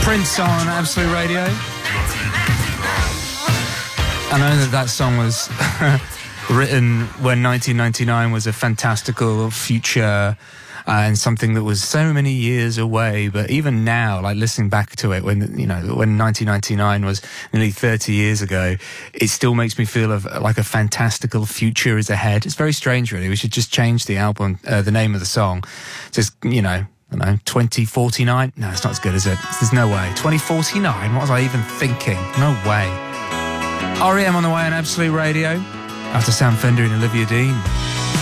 Prince on Absolute Radio. I know that song was written when 1999 was a fantastical future and something that was so many years away. But even now, like listening back to it, when 1999 was nearly 30 years ago, it still makes me feel like a fantastical future is ahead. It's very strange, really. We should just change the album, the name of the song. Just, I don't know, 2049? No, it's not as good as it. There's no way. 2049? What was I even thinking? No way. REM on the way on Absolute Radio. After Sam Fender and Olivia Dean.